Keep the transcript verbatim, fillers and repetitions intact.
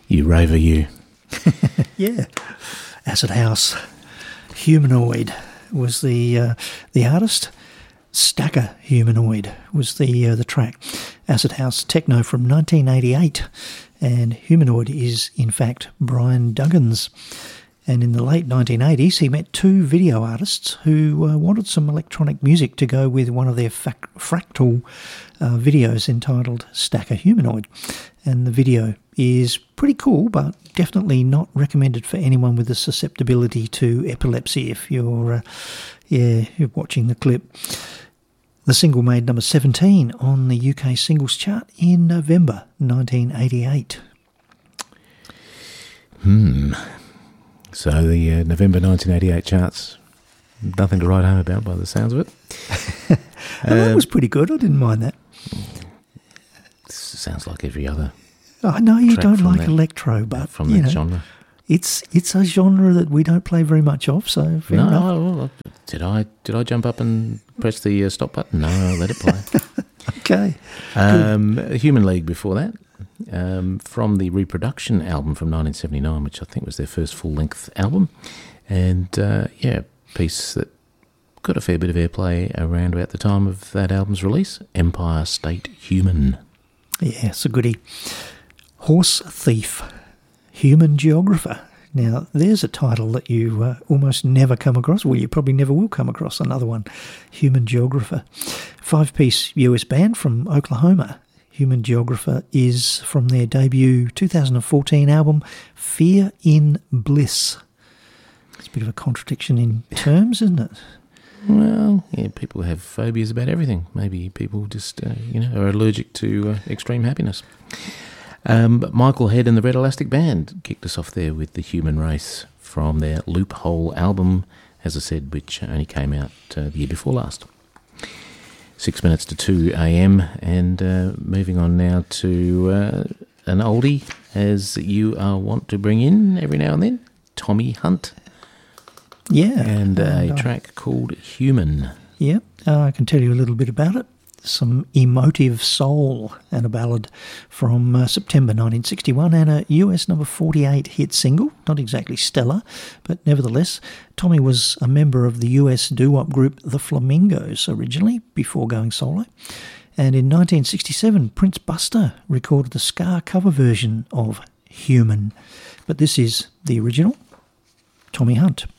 You raver, you. Yeah. Acid House. Humanoid was the uh, the artist. Stacker Humanoid was the uh, the track. Acid House Techno from nineteen eighty-eight. And Humanoid is, in fact, Brian Duggins. And in the late nineteen eighties, he met two video artists who uh, wanted some electronic music to go with one of their fac- fractal uh, videos entitled Stacker Humanoid. And the video is pretty cool, but definitely not recommended for anyone with a susceptibility to epilepsy if you're, uh, yeah, you're watching the clip. The single made number seventeen on the U K singles chart in November nineteen eighty-eight. Hmm. So the uh, November nineteen eighty-eight charts, nothing to write home about by the sounds of it. um, that was pretty good. I didn't mind that. Sounds like every other. I know you don't like that, electro, but from you that know, genre. It's it's a genre that we don't play very much of. So fair no, enough. Well, did I did I jump up and press the uh, stop button? No, let it play. Okay. Um, Human League before that. Um, from the Reproduction album from nineteen seventy-nine, which I think was their first full-length album. And, uh, yeah, a piece that got a fair bit of airplay around about the time of that album's release, Empire State Human. Yeah, it's a goodie. Horse Thief, Human Geographer. Now, there's a title that you uh, almost never come across. Well, you probably never will come across another one, Human Geographer. Five-piece U S band from Oklahoma. Human Geographer is from their debut two thousand fourteen album, Fear in Bliss. It's a bit of a contradiction in terms, isn't it? Well, yeah, people have phobias about everything. Maybe people just, uh, you know, are allergic to uh, extreme happiness. Um, but Michael Head and the Red Elastic Band kicked us off there with The Human Race from their Loophole album, as I said, which only came out uh, the year before last. Six minutes to two a.m. and uh, moving on now to uh, an oldie, as you uh, want to bring in every now and then, Tommy Hunt. Yeah. And uh, and, a uh, track called Human. Yeah, uh, I can tell you a little bit about it. Some emotive soul and a ballad from uh, September nineteen sixty-one and a U S number forty-eight hit single. Not exactly stellar, but nevertheless, Tommy was a member of the U S doo-wop group The Flamingos originally, before going solo. And in nineteen sixty-seven, Prince Buster recorded the ska cover version of Human. But this is the original, Tommy Hunt.